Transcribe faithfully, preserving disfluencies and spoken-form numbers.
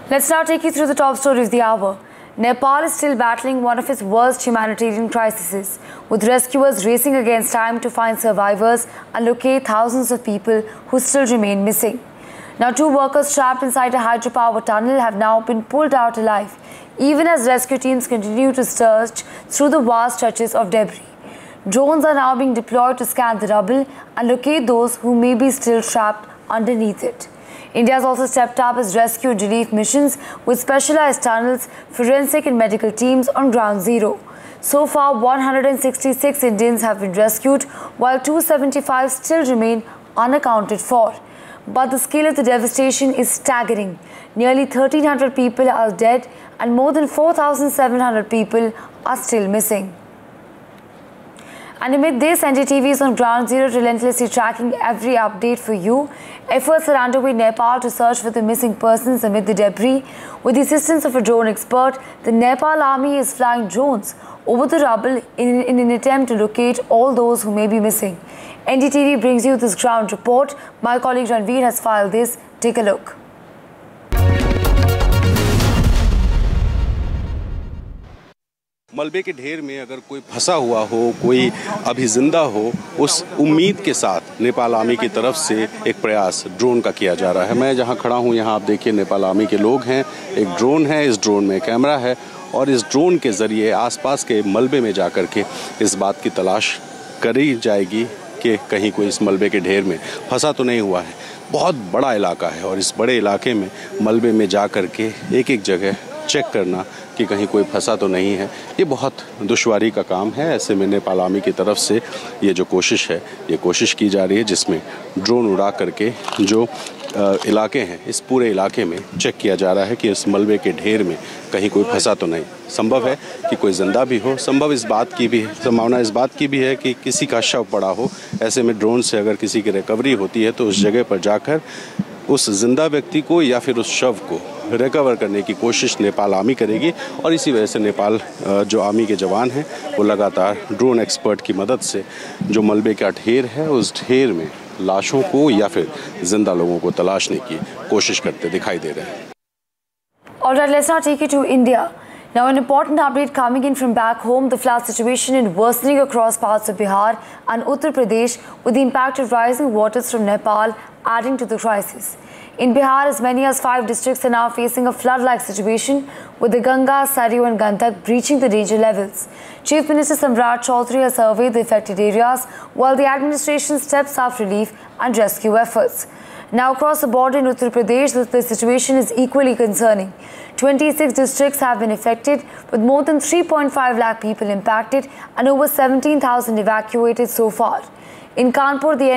Let's now take you through the top story of the hour. Nepal is still battling one of its worst humanitarian crises, with rescuers racing against time to find survivors and locate thousands of people who still remain missing. Now, two workers trapped inside a hydropower tunnel have now been pulled out alive, even as rescue teams continue to search through the vast stretches of debris. Drones are now being deployed to scan the rubble and locate those who may be still trapped underneath it. India has also stepped up its rescue and relief missions with specialized tunnels, forensic and medical teams on ground zero. So far, one hundred sixty-six Indians have been rescued, while two hundred seventy-five still remain unaccounted for. But the scale of the devastation is staggering. Nearly thirteen hundred people are dead and more than four thousand seven hundred people are still missing. And amid this, N D T V is on ground zero, relentlessly tracking every update for you. Efforts are underway in Nepal to search for the missing persons amid the debris. With the assistance of a drone expert, the Nepal army is flying drones over the rubble in, in an attempt to locate all those who may be missing. N D T V brings you this ground report. My colleague Ranveer has filed this. Take a look. मलबे के ढेर में अगर कोई फंसा हुआ हो, कोई अभी जिंदा हो, उस उम्मीद के साथ नेपाल आर्मी की तरफ से एक प्रयास ड्रोन का किया जा रहा है। मैं जहां खड़ा हूं यहां आप देखिए नेपाल आर्मी के लोग हैं, एक ड्रोन है, इस ड्रोन में कैमरा है और इस ड्रोन के ज़रिए आसपास के मलबे में जाकर के इस बात की तलाश करी जाएगी कि कहीं कोई इस मलबे के ढेर में फंसा तो नहीं हुआ है। बहुत बड़ा इलाका है और इस बड़े इलाके में मलबे में जा कर के एक एक जगह चेक करना कि कहीं कोई फंसा तो नहीं है, ये बहुत दुश्वारी का काम है। ऐसे में नेपाल आर्मी की तरफ से ये जो कोशिश है, ये कोशिश की जा रही है जिसमें ड्रोन उड़ा करके जो इलाके हैं, इस पूरे इलाके में चेक किया जा रहा है कि इस मलबे के ढेर में कहीं कोई फंसा तो नहीं। संभव है कि कोई जिंदा भी हो, संभव इस बात की भी संभावना इस बात की भी है कि किसी का शव पड़ा हो। ऐसे में ड्रोन से अगर किसी की रिकवरी होती है तो उस जगह पर जाकर उस जिंदा व्यक्ति को या फिर उस शव को रिकवर करने की कोशिश नेपाल आर्मी करेगी और इसी वजह से नेपाल जो आर्मी के जवान हैं वो लगातार ड्रोन एक्सपर्ट की मदद से जो मलबे का ढेर है उस ढेर में लाशों को या फिर जिंदा लोगों को तलाशने की कोशिश करते दिखाई दे रहे हैं। All right, let's now take you to India. Now, an important update coming in from back home, the flood situation is worsening across parts of Bihar and Uttar Pradesh with the impact of rising waters from Nepal adding to the crisis. In Bihar, as many as five districts are now facing a flood-like situation with the Ganga, Saryu and Gandak breaching the danger levels. Chief Minister Samrat Chaudhary has surveyed the affected areas while the administration steps up relief and rescue efforts. Now, across the border in Uttar Pradesh, the situation is equally concerning. twenty-six districts have been affected, with more than three point five lakh people impacted and over seventeen thousand evacuated so far. In Kanpur, the